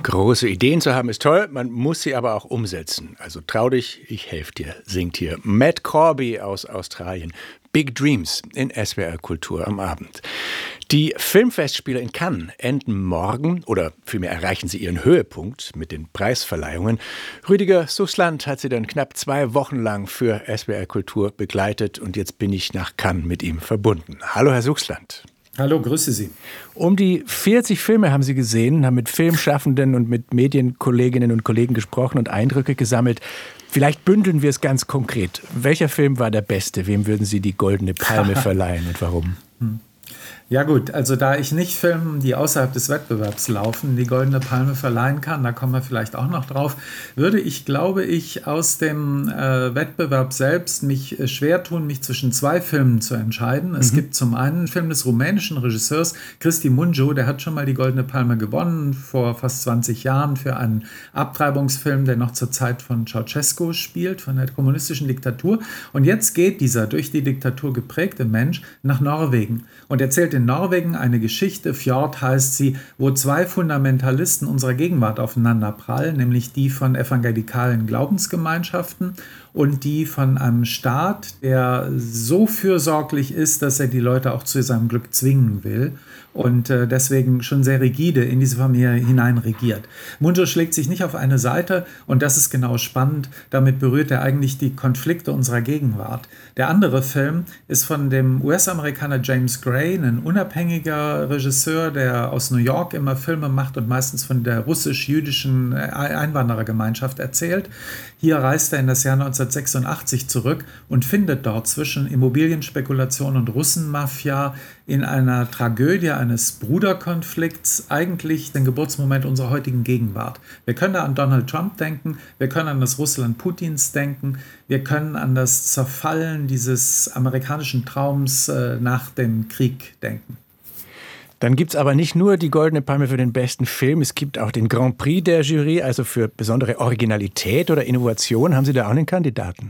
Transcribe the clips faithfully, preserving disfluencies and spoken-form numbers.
Große Ideen zu haben ist toll, man muss sie aber auch umsetzen. Also trau dich, ich helfe dir, singt hier Matt Corby aus Australien. Big Dreams in S W R Kultur am Abend. Die Filmfestspiele in Cannes enden morgen oder vielmehr erreichen sie ihren Höhepunkt mit den Preisverleihungen. Rüdiger Suchsland hat sie dann knapp zwei Wochen lang für S W R Kultur begleitet und jetzt bin ich nach Cannes mit ihm verbunden. Hallo Herr Suchsland. Hallo, grüße Sie. Um die vierzig Filme haben Sie gesehen, haben mit Filmschaffenden und mit Medienkolleginnen und Kollegen gesprochen und Eindrücke gesammelt. Vielleicht bündeln wir es ganz konkret. Welcher Film war der beste? Wem würden Sie die Goldene Palme verleihen und warum? Hm. Ja gut, also da ich nicht Filmen, die außerhalb des Wettbewerbs laufen, die Goldene Palme verleihen kann, da kommen wir vielleicht auch noch drauf, würde ich, glaube ich, aus dem äh, Wettbewerb selbst mich äh, schwer tun, mich zwischen zwei Filmen zu entscheiden. Es mhm. gibt zum einen einen Film des rumänischen Regisseurs Cristi Mungiu, der hat schon mal die Goldene Palme gewonnen, vor fast zwanzig Jahren für einen Abtreibungsfilm, der noch zur Zeit von Ceausescu spielt, von der kommunistischen Diktatur. Und jetzt geht dieser durch die Diktatur geprägte Mensch nach Norwegen und erzählt in Norwegen eine Geschichte, Fjord heißt sie, wo zwei Fundamentalisten unserer Gegenwart aufeinander prallen, nämlich die von evangelikalen Glaubensgemeinschaften und die von einem Staat, der so fürsorglich ist, dass er die Leute auch zu seinem Glück zwingen will und äh, deswegen schon sehr rigide in diese Familie hinein regiert. Mungiu schlägt sich nicht auf eine Seite und das ist genau spannend. Damit berührt er eigentlich die Konflikte unserer Gegenwart. Der andere Film ist von dem U S-Amerikaner James Gray, ein unabhängiger Regisseur, der aus New York immer Filme macht und meistens von der russisch-jüdischen Einwanderergemeinschaft erzählt. Hier reist er in das Jahr neunzehnhundertsechsundachtzig zurück und findet dort zwischen Immobilienspekulation und Russenmafia in einer Tragödie eines Bruderkonflikts eigentlich den Geburtsmoment unserer heutigen Gegenwart. Wir können an Donald Trump denken, wir können an das Russland Putins denken, wir können an das Zerfallen dieses amerikanischen Traums äh, nach dem Krieg denken. Dann gibt es aber nicht nur die Goldene Palme für den besten Film, es gibt auch den Grand Prix der Jury, also für besondere Originalität oder Innovation. Haben Sie da auch einen Kandidaten?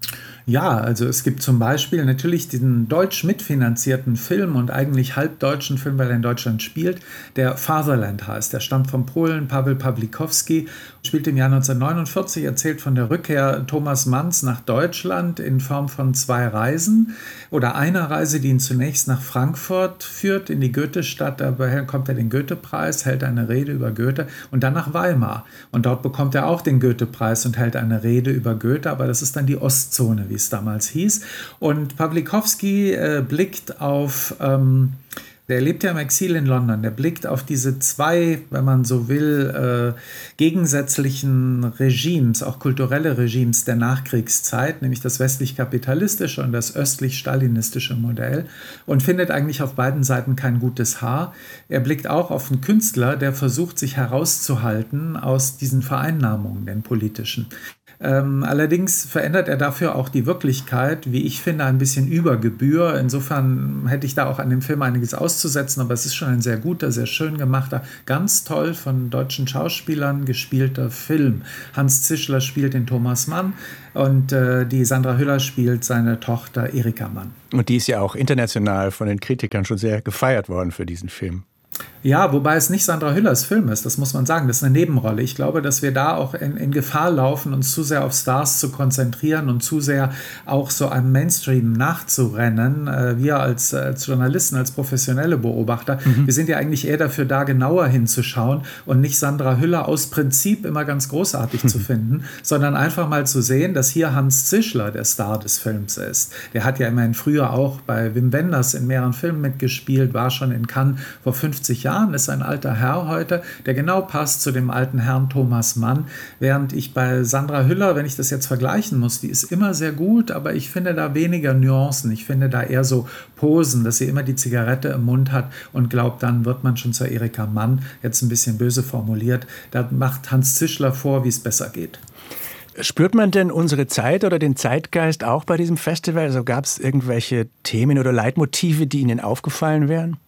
Ja, also es gibt zum Beispiel natürlich diesen deutsch mitfinanzierten Film und eigentlich halbdeutschen Film, weil er in Deutschland spielt, der Fatherland heißt. Der stammt von Polen, Paweł Pawlikowski, spielt im Jahr neunzehnhundertneunundvierzig, erzählt von der Rückkehr Thomas Manns nach Deutschland in Form von zwei Reisen oder einer Reise, die ihn zunächst nach Frankfurt führt, in die Goethestadt, daher kommt er den Goethe-Preis, hält eine Rede über Goethe und dann nach Weimar. Und dort bekommt er auch den Goethe-Preis und hält eine Rede über Goethe, aber das ist dann die Ostzone, wie es damals hieß. Und Pawlikowski äh, blickt auf, ähm, der lebt ja im Exil in London, der blickt auf diese zwei, wenn man so will, äh, gegensätzlichen Regimes, auch kulturelle Regimes der Nachkriegszeit, nämlich das westlich-kapitalistische und das östlich-stalinistische Modell und findet eigentlich auf beiden Seiten kein gutes Haar. Er blickt auch auf einen Künstler, der versucht, sich herauszuhalten aus diesen Vereinnahmungen, den politischen. Ähm, allerdings verändert er dafür auch die Wirklichkeit, wie ich finde, ein bisschen über Gebühr. Insofern hätte ich da auch an dem Film einiges auszusetzen, aber es ist schon ein sehr guter, sehr schön gemachter, ganz toll von deutschen Schauspielern gespielter Film. Hans Zischler spielt den Thomas Mann und äh, die Sandra Hüller spielt seine Tochter Erika Mann. Und die ist ja auch international von den Kritikern schon sehr gefeiert worden für diesen Film. Ja, wobei es nicht Sandra Hüllers Film ist, das muss man sagen, das ist eine Nebenrolle. Ich glaube, dass wir da auch in, in Gefahr laufen, uns zu sehr auf Stars zu konzentrieren und zu sehr auch so einem Mainstream nachzurennen. Äh, wir als, als Journalisten, als professionelle Beobachter, mhm. wir sind ja eigentlich eher dafür da, genauer hinzuschauen und nicht Sandra Hüller aus Prinzip immer ganz großartig mhm. zu finden, sondern einfach mal zu sehen, dass hier Hans Zischler der Star des Films ist. Der hat ja immerhin früher auch bei Wim Wenders in mehreren Filmen mitgespielt, war schon in Cannes vor fünfzig Jahren, ist ein alter Herr heute, der genau passt zu dem alten Herrn Thomas Mann, während ich bei Sandra Hüller, wenn ich das jetzt vergleichen muss, die ist immer sehr gut, aber ich finde da weniger Nuancen, ich finde da eher so Posen, dass sie immer die Zigarette im Mund hat und glaubt, dann wird man schon zur Erika Mann, jetzt ein bisschen böse formuliert, da macht Hans Zischler vor, wie es besser geht. Spürt man denn unsere Zeit oder den Zeitgeist auch bei diesem Festival? Also gab es irgendwelche Themen oder Leitmotive, die Ihnen aufgefallen wären?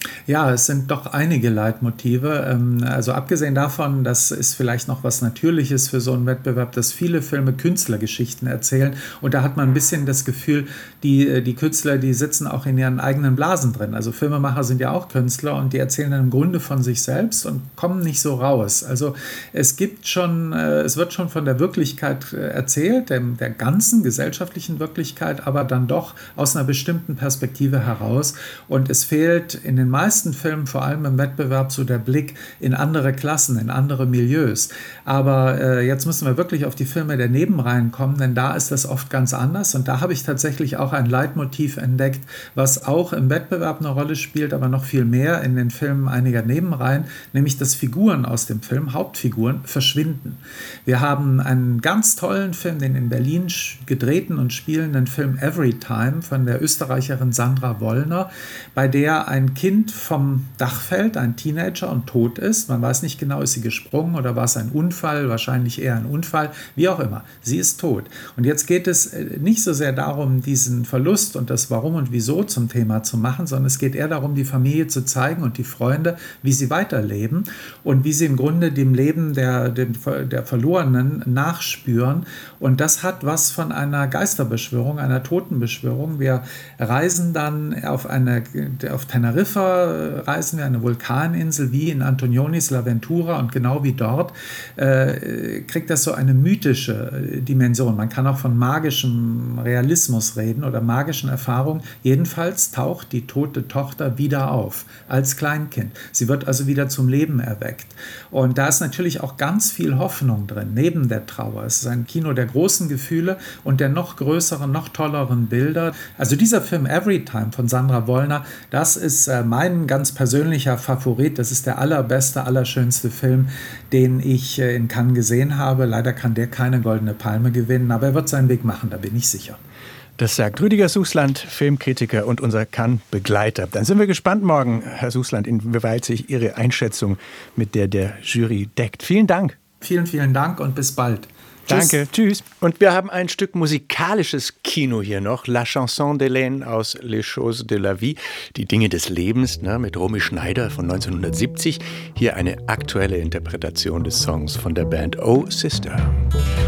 Ja, es sind doch einige Leitmotive. Also abgesehen davon, das ist vielleicht noch was Natürliches für so einen Wettbewerb, dass viele Filme Künstlergeschichten erzählen. Und da hat man ein bisschen das Gefühl, die, die Künstler, die sitzen auch in ihren eigenen Blasen drin. Also Filmemacher sind ja auch Künstler und die erzählen dann im Grunde von sich selbst und kommen nicht so raus. Also es gibt schon, es wird schon von der Wirklichkeit erzählt, der, der ganzen gesellschaftlichen Wirklichkeit, aber dann doch aus einer bestimmten Perspektive heraus. Und es fehlt in den meisten Filmen, vor allem im Wettbewerb, so der Blick in andere Klassen, in andere Milieus. Aber äh, jetzt müssen wir wirklich auf die Filme der Nebenreihen kommen, denn da ist das oft ganz anders. Und da habe ich tatsächlich auch ein Leitmotiv entdeckt, was auch im Wettbewerb eine Rolle spielt, aber noch viel mehr in den Filmen einiger Nebenreihen, nämlich dass Figuren aus dem Film, Hauptfiguren, verschwinden. Wir haben einen ganz tollen Film, den in Berlin gedrehten und spielenden Film Everytime von der Österreicherin Sandra Wollner, bei der ein Kind vom Dach fällt, ein Teenager, und tot ist. Man weiß nicht genau, ist sie gesprungen oder war es ein Unfall, wahrscheinlich eher ein Unfall, wie auch immer. Sie ist tot. Und jetzt geht es nicht so sehr darum, diesen Verlust und das Warum und Wieso zum Thema zu machen, sondern es geht eher darum, die Familie zu zeigen und die Freunde, wie sie weiterleben und wie sie im Grunde dem Leben der, dem, der Verlorenen nachspüren. Und das hat was von einer Geisterbeschwörung, einer Totenbeschwörung. Wir reisen dann auf, eine, auf Teneriffa, reisen wir eine Vulkaninsel wie in Antonionis L'Avventura und genau wie dort äh, kriegt das so eine mythische Dimension. Man kann auch von magischem Realismus reden oder magischen Erfahrungen. Jedenfalls taucht die tote Tochter wieder auf als Kleinkind. Sie wird also wieder zum Leben erweckt. Und da ist natürlich auch ganz viel Hoffnung drin, neben der Trauer. Es ist ein Kino der großen Gefühle und der noch größeren, noch tolleren Bilder. Also dieser Film Everytime von Sandra Wollner, das ist äh, mein ganz persönlicher Favorit. Das ist der allerbeste, allerschönste Film, den ich äh, in Cannes gesehen habe. Leider kann der keine Goldene Palme gewinnen, aber er wird seinen Weg machen, da bin ich sicher. Das sagt Rüdiger Sußland, Filmkritiker und unser Cannes-Begleiter. Dann sind wir gespannt morgen, Herr Sußland, inwieweit sich Ihre Einschätzung mit der der Jury deckt. Vielen Dank. Vielen, vielen Dank und bis bald. Danke, tschüss. Und wir haben ein Stück musikalisches Kino hier noch. La Chanson d'Hélène aus Les Choses de la Vie, die Dinge des Lebens, ne, mit Romy Schneider von neunzehnhundertsiebzig. Hier eine aktuelle Interpretation des Songs von der Band Oh Sister.